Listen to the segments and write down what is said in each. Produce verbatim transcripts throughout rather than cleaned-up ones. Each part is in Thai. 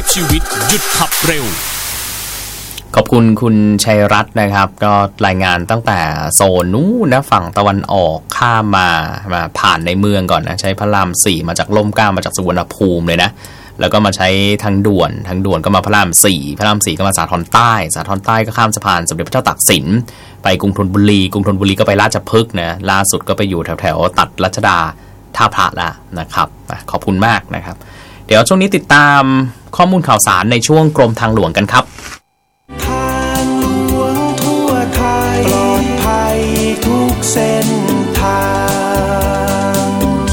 ชีวิตหยุดขับเร็วขอบคุณคุณชัยรัตน์นะครับก็รายงานตั้งแต่โซนนู้นนะฝั่งตะวันออกข้ามมามาผ่านในเมืองก่อนนะใช้พระรามสี่มาจากล่มเกล้ามาจากสุวรรณภูมิเลยนะแล้วก็มาใช้ทางด่วนทางด่วนก็มาพระรามสี่พระรามสี่ก็มาสาทรใต้สาทรใต้ก็ข้ามสะพานสมเด็จพระเจ้าตากสินไปกรุงธนบุรีกรุงธนบุรีก็ไปราชพฤกษ์นะล่าสุดก็ไปอยู่แถวๆตัดรัชดาท่าพระละนะครับขอบคุณมากนะครับเดี๋ยวช่วงนี้ติดตามข้อมูลข่าวสารในช่วงกรมทางหลวงกันครับทางหลวงทั่วไทยปลอดภัยทุกเส้นทาง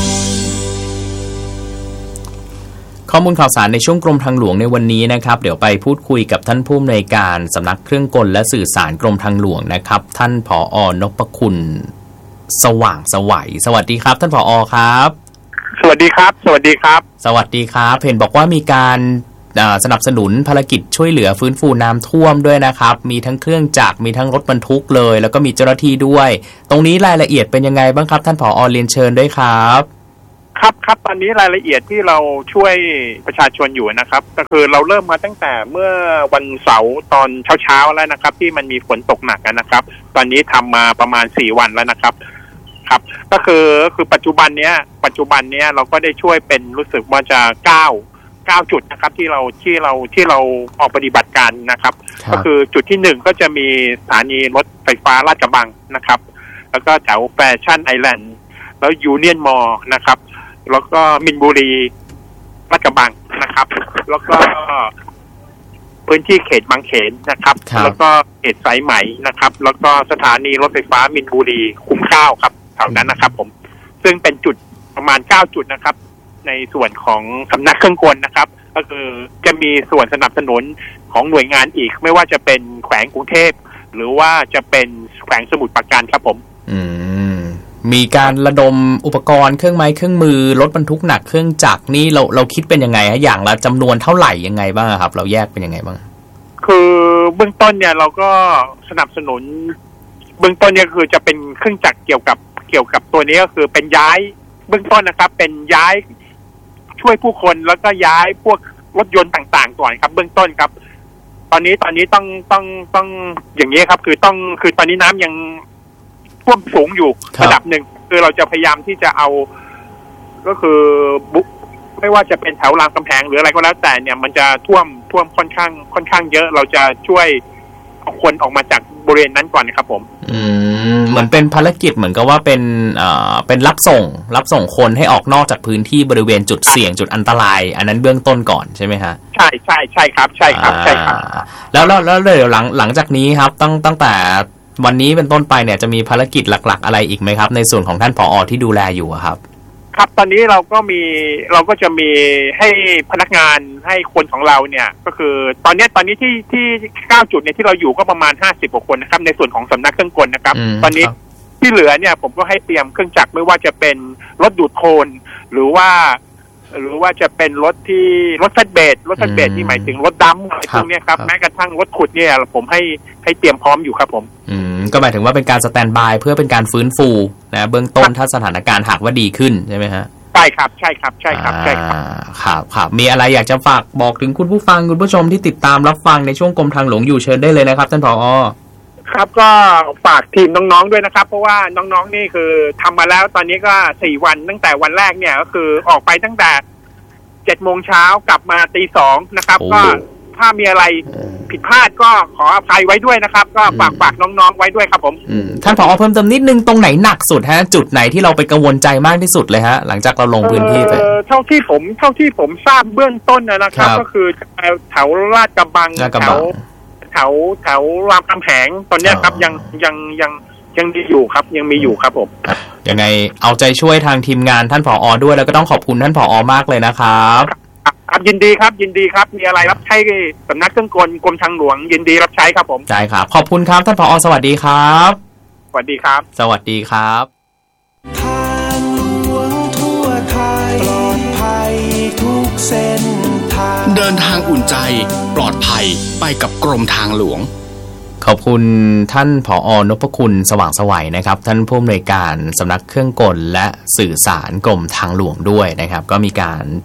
ข้อมูลข่าวสารในช่วงกรมทางหลวงในวันนี้นะครับเดี๋ยวไปพูดคุยกับท่านผู้อำนวยการสำนักเครื่องกลและสื่อสารกรมทางหลวงนะครับท่านผอ.นพคุณสว่างไสวสวัสดีครับท่านผอ.ครับสวัสดีครับสวัสดีครับสวัสดีครับเห็นบอกว่ามีการสนับสนุนภารกิจช่วยเหลือฟื้นฟูน้ำท่วมด้วยนะครับมีทั้งเครื่องจักรมีทั้งรถบรรทุกเลยแล้วก็มีเจ้าหน้าที่ด้วยตรงนี้รายละเอียดเป็นยังไงบ้างครับท่านผอ.เรียนเชิญด้วยครับครับครับตอนนี้รายละเอียดที่เราช่วยประชาชนอยู่นะครับก็คือเราเริ่มมาตั้งแต่เมื่อวันเสาร์ตอนเช้าๆแล้วนะครับที่มันมีฝนตกหนักนะครับตอนนี้ทำมาประมาณสี่วันแล้วนะครับครับก็คือคือปัจจุบันเนี้ยปัจจุบันเนี้ยเราก็ได้ช่วยเป็นรู้สึกว่าจะเก้าเก้าจุดนะครับที่เราที่เราที่เราออกปฏิบัติการนะครับก็คือจุดที่หนึ่งก็จะมีสถานีรถไฟฟ้าลาดกระบังนะครับแล้วก็แถวแฟชั่นไอแลนด์แล้วยูเนียนมอลล์นะครับแล้วก็มินบุรีลาดกระบังนะครับแล้วก็พื้นที่เขตบางเขนนะครับแล้วก็เขตสายไหมนะครับแล้วก็สถานีรถไฟฟ้ามินบุรีคุ้มเกล้าครับแถวนั้นนะครับผมซึ่งเป็นจุดประมาณเก้าจุดนะครับในส่วนของสำนักเครื่องกลนะครับก็คือจะมีส่วนสนับสนุนของหน่วยงานอีกไม่ว่าจะเป็นแขวงกรุงเทพหรือว่าจะเป็นแขวงสมุทรปราการครับผมอืมมีการระดมอุปกรณ์เครื่องไม้เครื่องมือรถบรรทุกหนักเครื่องจักรนี่เราเราคิดเป็นยังไงฮะอย่างละจำนวนเท่าไหร่ยังไงบ้างครับเราแยกเป็นยังไงบ้างคือเบื้องต้นเนี่ยเราก็สนับสนุนเบื้องต้นเนี่ยคือจะเป็นเครื่องจักรเกี่ยวกับเกี่ยวกับตัวนี้ก็คือเป็นย้ายเบื้องต้นนะครับเป็นย้ายช่วยผู้คนแล้วก็ย้ายพวกรถยนต์ต่างๆก่อนครับเบื้องต้นครับตอนนี้ตอนนี้ต้องต้องต้องอย่างนี้ครับคือต้องคือตอนนี้น้ำยังท่วมสูงอยู่ระดับหนึ่งคือเราจะพยายามที่จะเอาก็คือบุไม่ว่าจะเป็นแถวรามคำแหงหรืออะไรก็แล้วแต่เนี่ยมันจะท่วมท่วมค่อนข้างค่อนข้างเยอะเราจะช่วยเอาคนออกมาจากบริเวณนั้นก่อนนะครับผมอืมเหมือนเป็นภารกิจเหมือนกับว่าเป็นเอ่อเป็นรับส่งรับส่งคนให้ออกนอกจากพื้นที่บริเวณจุดเสี่ยงจุดอันตรายอันนั้นเบื้องต้นก่อนใช่ไหมฮะใช่ใช่ใช่ครับใช่ครับใช่ครับแล้วแล้วแล้วเดี๋ยวหลังหลังจากนี้ครับตั้งตั้งแต่วันนี้เป็นต้นไปเนี่ยจะมีภารกิจหลักๆอะไรอีกไหมครับในส่วนของท่านผอ.ที่ดูแลอยู่ครับครับตอนนี้เราก็มีเราก็จะมีให้พนักงานให้คนของเราเนี่ยก็คือตอนนี้ตอนนี้ที่ที่เก้าจุดเนี่ยที่เราอยู่ก็ประมาณห้าสิบกว่าคนนะครับในส่วนของสำนักเครื่องกลนะครับตอนนี้ที่เหลือเนี่ยผมก็ให้เตรียมเครื่องจักรไม่ว่าจะเป็นรถดูดโคลนหรือว่าหรือว่าจะเป็นรถที่รถแฟลตเบดรถแฟลตเบดที่หมายถึงรถดัมอะไรพวกนี้ครับแม้กระทั่งรถขุดเนี่ยผมให้ให้เตรียมพร้อมอยู่ครับผมอืมก็หมายถึงว่าเป็นการสแตนด์บายเพื่อเป็นการฟื้นฟูนะเบื้องต้นถ้าสถานการณ์หากว่าดีขึ้นใช่ไหมฮะใช่ครับใช่ครับใช่ครับใช่ครับครับครับมีอะไรอยากจะฝากบอกถึงคุณผู้ฟังคุณผู้ชมที่ติดตามรับฟังในช่วงกรมทางหลวงอยู่เชิญได้เลยนะครับท่านผอ. ครับก็ฝากทีมน้องๆด้วยนะครับเพราะว่าน้องๆนี่คือทำมาแล้วตอนนี้ก็สี่วันตั้งแต่วันแรกเนี่ยก็คือออกไปตั้งแต่เจ็ดโมงเช้ากลับมาตีสองนะครับก็ถ้ามีอะไรผิดพลาดก็ขออภัยไว้ด้วยนะครับก็ฝากฝากน้องๆไว้ด้วยครับผมท่านผอ.เพิ่มเติมนิดนึงตรงไหนหนักสุดฮะจุดไหนที่เราไปกังวลใจมากที่สุดเลยฮะหลังจากเราลงพื้นที่ไปเท่าที่ผมเท่าที่ผมทราบเบื้องต้นนะครับก็คือแถวลาดกระบังแถวแถวแถวรามคำแหงตอนนี้ครับยังยังยังยังมีอยู่ครับยังมีอยู่ครับผมยังไงเอาใจช่วยทางทีมงานท่านผอ.ด้วยแล้วก็ต้องขอบคุณท่านผอ.มากเลยนะครับครับยินดีครับยินดีครับมีอะไรรับใช้สำนักเครื่องกลกรมทางหลวงยินดีรับใช้ครับผมใช่ครับขอบคุณครับท่านผอ.สวัสดีครับสวัสดีครับสวัสดีครับทางหลวงทั่วไทยปลอดภัยทุกเส้นทางเดินทางอุ่นใจปลอดภัยไปกับกรมทางหลวงขอบคุณท่านผอ.นพคุณสว่างไสวนะครับท่านผู้อำนวยการสำนักเครื่องกลและสื่อสารกรมทางหลวงด้วยนะครับก็มีการจัด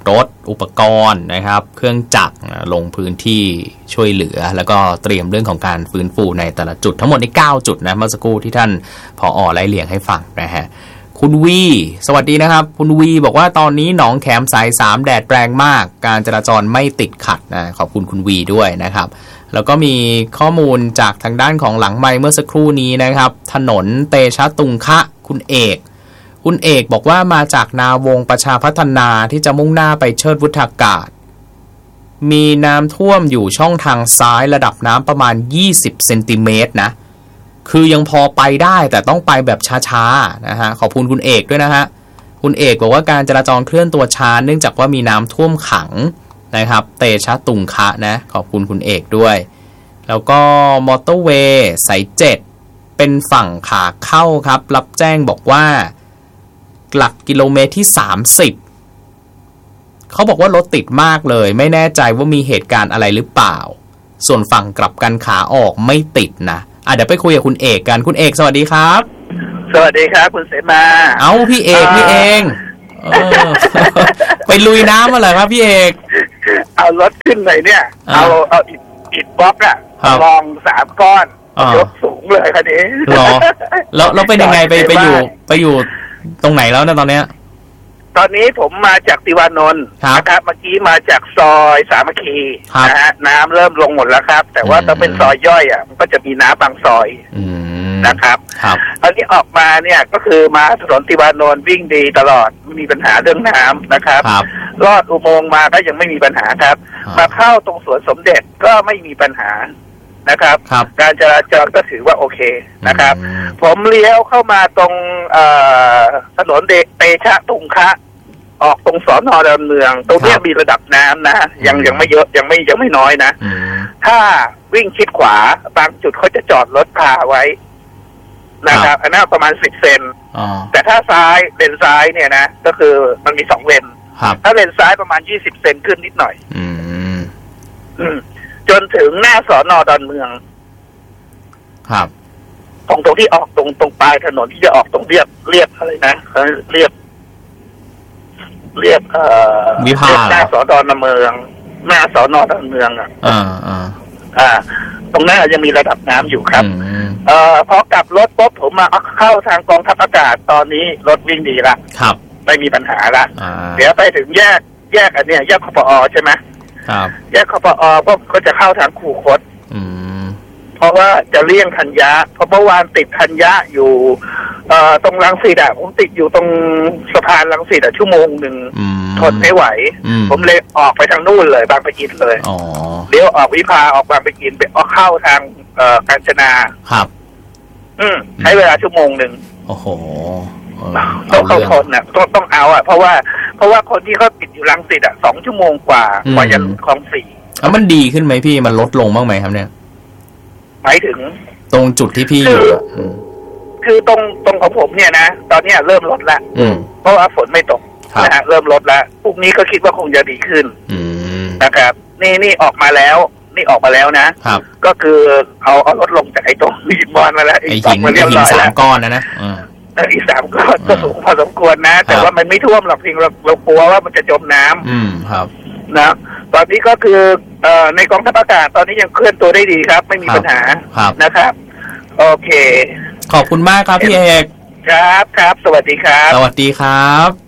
รถอุปกรณ์นะครับเครื่องจักรลงพื้นที่ช่วยเหลือแล้วก็เตรียมเรื่องของการฟื้นฟูในแต่ละจุดทั้งหมดในเก้าจุดนะเมื่อสักครู่ที่ท่านผอ.ไล่เลียงให้ฟังนะฮะคุณวีสวัสดีนะครับคุณวีบอกว่าตอนนี้หนองแขมสายสามแดดแรงมากการจราจรไม่ติดขัดนะขอบคุณคุณวีด้วยนะครับแล้วก็มีข้อมูลจากทางด้านของหลังไมค์เมื่อสักครู่นี้นะครับถนนเตชะตุงคะคุณเอกคุณเอกบอกว่ามาจากนาวงประชาพัฒนาที่จะมุ่งหน้าไปเชิดวุฒากาศมีน้ำท่วมอยู่ช่องทางซ้ายระดับน้ำประมาณยี่สิบเซนติเมตรนะคือยังพอไปได้แต่ต้องไปแบบช้าๆนะฮะขอบคุณคุณเอกด้วยนะฮะคุณเอกบอกว่าการจราจรเคลื่อนตัวช้าเนื่องจากว่ามีน้ำท่วมขังนะครับเตชะตุงคะนะขอบคุณคุณเอกด้วยแล้วก็มอเตอร์เวย์สายเจ็ดเป็นฝั่งขาเข้าครับรับแจ้งบอกว่าหลักกิโลเมตรที่สามสิบเขาบอกว่ารถติดมากเลยไม่แน่ใจว่ามีเหตุการณ์อะไรหรือเปล่าส่วนฝั่งกลับกันขาออกไม่ติดนะอ่ะเดี๋ยวไปคุยกับคุณเอกกันคุณเอกสวัสดีครับสวัสดีครับคุณเสมาเอ้าพี่เอกพี่เองเออ ไปลุยน้ำมาเหรอครับพี่เอกเอารถขึ้นเลยเนี่ยเอาเอาอิฐอิฐบล็อกอะลองสามก้อนยกสูงเลยคันนี้หรอแล้วแล้วเป็นยังไงไปไปอยู่ไปอยู่ตรงไหนแล้วนะตอนเนี้ยตอนนี้ผมมาจากติวานนท์นะครับเมื่อกี้มาจากซอยสามัคคีนะฮะน้ำเริ่มลงหมดแล้วครับแต่ว่าถ้าเป็นซอยย่อยอ่ะมันก็จะมีน้ำบางซอยนะครับตอนนี้ออกมาเนี่ยก็คือมาถนนติวานนท์วิ่งดีตลอดไม่มีปัญหาเรื่องน้ำนะครับลอดอุโมงค์มาก็ยังไม่มีปัญหาครับมาเข้าตรงสวนสมเด็จก็ไม่มีปัญหานะครับการจราจรก็ถือว่าโอเคนะครับผมเลี้ยวเข้ามาตรงถนนเตชะตุงคะออกตรงสน.ดอนเมืองตรงนี้มีระดับน้ำนะยังยังไม่เยอะยังไม่ยังไม่น้อยนะถ้าวิ่งชิดขวาบางจุดเขาจะจอดรถพาไว้นะครับอันนั้นประมาณสิบเซนแต่ถ้าซ้ายเลนซ้ายเนี่ยนะก็คือมันมีสองเลนถ้าเลนซ้ายประมาณยี่สิบเซนขึ้นนิดหน่อยจนถึงหน้าสน.ดอนเมืองครับตรงตรงที่ออกตรงตรงปลายถนนที่จะออกตรงเรียบเรียบอะไรนะเรียบเรียบเอ่อวิภาหน้าสน.ดอนเมืองหน้าสน.ดอนเมืองอ่ะอ่าอ่าอ่าตรงนั้นยังมีระดับน้ำอยู่ครับเอ่อพอกลับรถปุ๊บผมมาเข้าทางกองทัพอากาศตอนนี้รถวิ่งดีละครับไม่มีปัญหาละเดี๋ยวไปถึงแยกแยกอันเนี้ยแยกคปอใช่ไหมครับแยกคปอพวกก็จะเข้าทางคูคตเพราะว่าจะเลี่ยงธัญญะเพราะเมื่อวานติดธัญญะอยู่เอ่อตรงรังสิตอ่ะผมติดอยู่ตรงสะพานรังสิตอ่ะชั่วโมงหนึ่งทนไม่ไหวผมเลยออกไปทางนู่นเลยบางปะอินเลยเลี้ยวออกวิภาออกบางปะอินไปออกเข้าทางเอ่อกาญจนาครับอืมใช้เวลาชั่วโมงหนึ่งโอ้โหต้องเข้าทนน่ะต้องต้องเอาอ่ะเพราะว่าเพราะว่าคนที่เขาติดอยู่รังสิตอ่ะสองชั่วโมงกว่ากว่าจะคลองสี่แล้วมันดีขึ้นไหมพี่มันลดลงบ้างไหมครับเนี่ยหมายถึงตรงจุดที่พี่อยู่คือตรงตรงของผมเนี่ยนะตอนนี้เริ่มลดละเพราะว่าฝนไม่ตกนะฮะเริ่มลดละพรุ่งนี้ก็คิดว่าคงจะดีขึ้นนะครับนี่นี่ออกมาแล้วนี่ออกมาแล้วนะก็คือเอาเอาลดลงจากไอ้ตรงหินบอลมาแล้วไอ้หินไอ้หินสามก้อนนะนะอีกสามก้อนก็สูงพอสมควรนะแต่ว่ามันไม่ท่วมหรอกเพียงเราเรากลัวว่ามันจะจมน้ำอืมครับนะตอนนี้ก็คือเอ่อในกองทัพอากาศตอนนี้ยังเคลื่อนตัวได้ดีครับไม่มีปัญหานะครับโอเคขอบคุณมากครับพี่เอกครับครับสวัสดีครับสวัสดีครับ